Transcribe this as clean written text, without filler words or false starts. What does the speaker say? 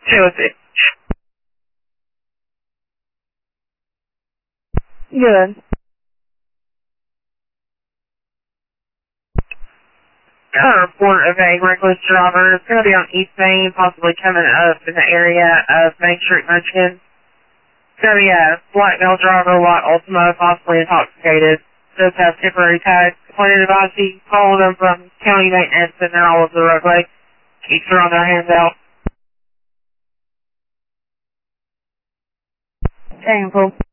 206. Good. Got a report of a reckless driver. It's going to be on East Main, possibly coming up in the area of Main Street, Michigan. It's going to be a black male driver, white Ultima, possibly intoxicated. Does have temporary tags. Pointed advice, he followed them from county maintenance and they're all over the roadway. Keep throwing their hands out. Painful.